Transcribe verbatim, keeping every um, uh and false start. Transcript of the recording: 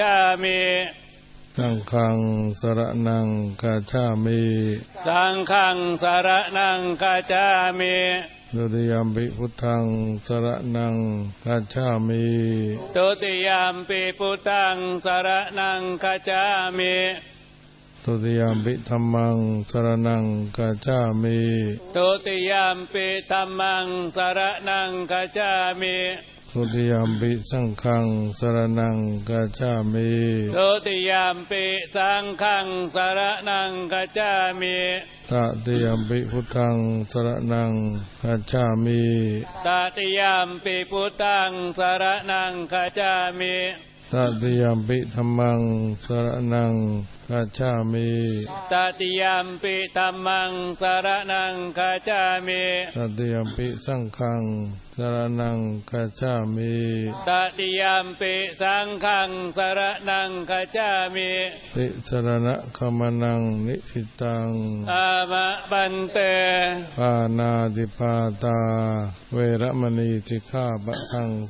จามิสังฆังสรณังกัจฉามิสังฆังสรณังกัจฉามิทุติยัมปิพุทธังสรณังกัจฉามิทุติยัมปิพุทธังสรณังกัจฉามิทุติยัมปิธัมมังสรณังกัจฉามิทุติยัมปิธัมมังสรณังกัจฉามิทุติยัมปิสังฆังสรณังกัจฉามิทุติยัมปิสังฆังสรณังกัจฉามิตติยัมปิพุทธังสรณังกัจฉามิตติยัมปิพุทธังสรณังกัจฉามิตติยัมปิธัมมังสรณังกัจฉามิตติยัมปิธัมมังสรณังกัจฉามิตติยัมปิสังฆังสรณังกัจฉามิตติยัมปิสังฆังสรณังกัจฉามิติสรณะคัมนังนิพิตังอามะปันเตปานาติปาตาเวรมณีสิกขาปะทัง